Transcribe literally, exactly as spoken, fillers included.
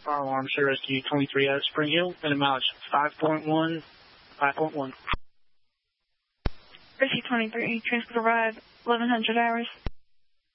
Fire alarm, Sierra Rescue twenty-three out of Spring Hill, and a mileage five point one, five point one. Rescue twenty-three, transport arrived eleven hundred hours.